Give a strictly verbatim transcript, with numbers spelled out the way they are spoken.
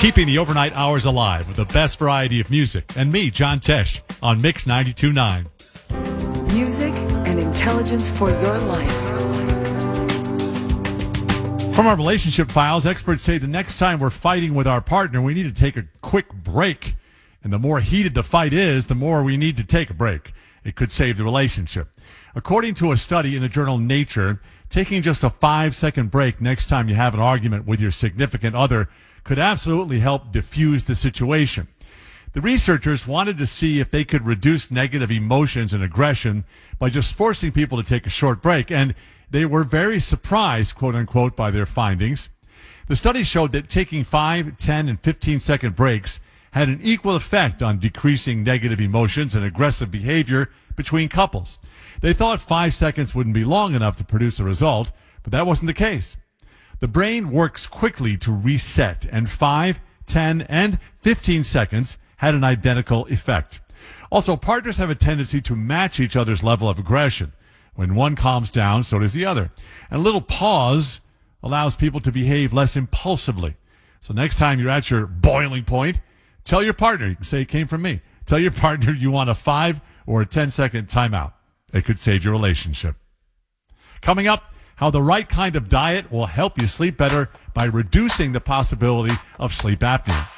Keeping the overnight hours alive with the best variety of music. And me, John Tesh, on Mix ninety-two point nine. Music and intelligence for your life. From our relationship files, experts say the next time we're fighting with our partner, we need to take a quick break. And the more heated the fight is, the more we need to take a break. It could save the relationship. According to a study in the journal Nature, taking just a five-second break next time you have an argument with your significant other could absolutely help diffuse the situation. The researchers wanted to see if they could reduce negative emotions and aggression by just forcing people to take a short break, and they were very surprised, quote-unquote, by their findings. The study showed that taking five, ten, and fifteen-second breaks had an equal effect on decreasing negative emotions and aggressive behavior between couples. They thought five seconds wouldn't be long enough to produce a result, but that wasn't the case. The brain works quickly to reset, and five, ten, and fifteen seconds had an identical effect. Also, partners have a tendency to match each other's level of aggression. When one calms down, so does the other. And a little pause allows people to behave less impulsively. So next time you're at your boiling point, tell your partner, you can say it came from me, tell your partner you want a five or a ten second timeout. It could save your relationship. Coming up, how the right kind of diet will help you sleep better by reducing the possibility of sleep apnea.